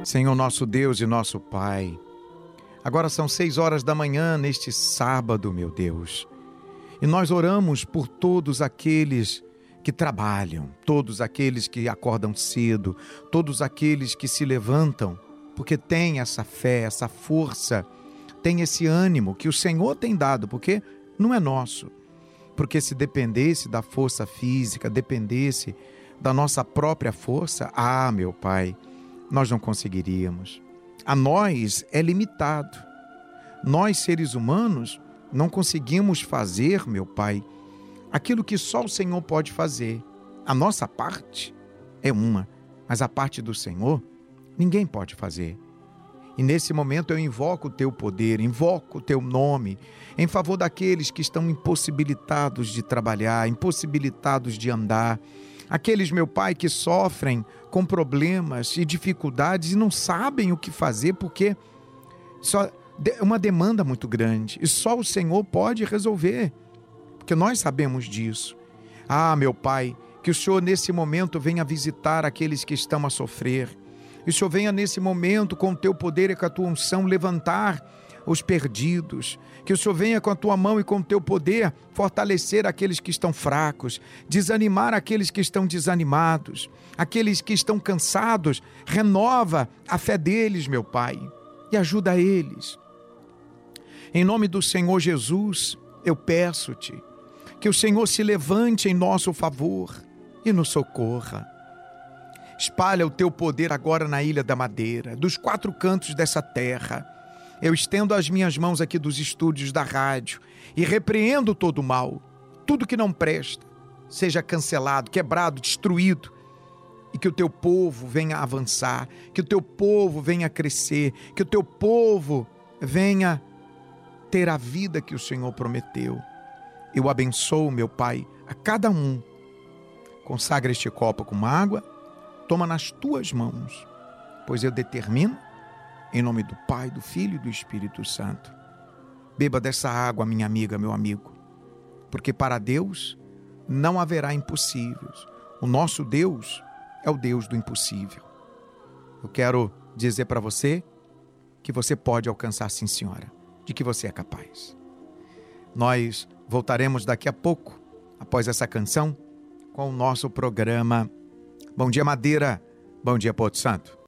Senhor nosso Deus e nosso Pai, agora são 6 horas da manhã neste sábado, meu Deus, e nós oramos por todos aqueles que trabalham, todos aqueles que acordam cedo, todos aqueles que se levantam, porque tem essa fé, essa força, tem esse ânimo que o Senhor tem dado, porque não é nosso. Porque se dependesse da força física, dependesse da nossa própria força, meu Pai, nós não conseguiríamos. A nós é limitado. Nós, seres humanos, não conseguimos fazer, meu Pai, aquilo que só o Senhor pode fazer. A nossa parte é uma, mas a parte do Senhor, ninguém pode fazer. E nesse momento eu invoco o Teu poder, invoco o Teu nome, em favor daqueles que estão impossibilitados de trabalhar, impossibilitados de andar, aqueles, meu Pai, que sofrem com problemas e dificuldades e não sabem o que fazer porque só é uma demanda muito grande e só o Senhor pode resolver, porque nós sabemos disso. Meu Pai, que o Senhor nesse momento venha visitar aqueles que estão a sofrer, e o Senhor venha nesse momento com o Teu poder e com a Tua unção levantar os perdidos, que o Senhor venha com a Tua mão e com o Teu poder fortalecer aqueles que estão fracos, desanimar aqueles que estão desanimados, aqueles que estão cansados, renova a fé deles, meu Pai, e ajuda eles. Em nome do Senhor Jesus, eu peço-Te que o Senhor se levante em nosso favor e nos socorra. Espalha o Teu poder agora na Ilha da Madeira, dos 4 cantos dessa terra. Eu estendo as minhas mãos aqui dos estúdios da rádio e repreendo todo o mal, tudo que não presta, seja cancelado, quebrado, destruído, e que o Teu povo venha avançar, que o Teu povo venha crescer, que o Teu povo venha ter a vida que o Senhor prometeu. Eu abençoo, meu Pai, a cada um. Consagra este copo com água, toma nas Tuas mãos, pois eu determino, em nome do Pai, do Filho e do Espírito Santo. Beba dessa água, minha amiga, meu amigo, porque para Deus não haverá impossíveis. O nosso Deus é o Deus do impossível. Eu quero dizer para você que você pode alcançar, sim, senhora, de que você é capaz. Nós voltaremos daqui a pouco, após essa canção, com o nosso programa Bom Dia Madeira, Bom Dia Porto Santo.